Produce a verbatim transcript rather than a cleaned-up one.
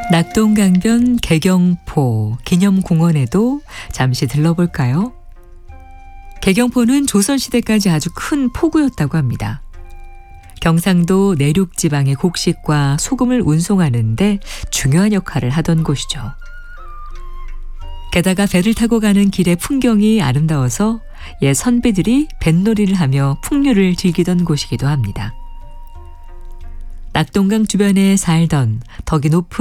낙동강변 개경포 기념공원에도 잠시 들러볼까요? 개경포는 조선시대까지 아주 큰 포구였다고 합니다. 경상도 내륙 지방의 곡식과 소금을 운송하는 데 중요한 역할을 하던 곳이죠. 게다가 배를 타고 가는 길의 풍경이 아름다워서 옛 선비들이 뱃놀이를 하며 풍류를 즐기던 곳이기도 합니다. 낙동강 주변에 살던 덕이 높은